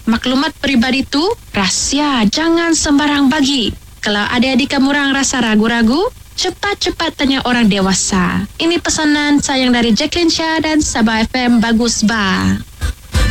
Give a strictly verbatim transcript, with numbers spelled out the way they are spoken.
maklumat peribadi tu rahsia, jangan sembarang bagi. Kalau adik-adik kamu orang rasa ragu-ragu, cepat-cepat tanya orang dewasa. Ini pesanan sayang dari Jacqueline Shah dan Sabah F M Bagus Ba.